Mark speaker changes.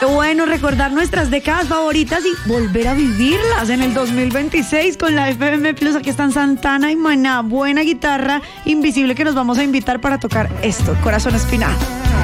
Speaker 1: bueno recordar nuestras décadas favoritas y volver a vivirlas en el 2026 con la FM Plus. Aquí están Santana y Maná. Buena guitarra invisible que nos vamos a invitar para tocar esto, Corazón Espinado.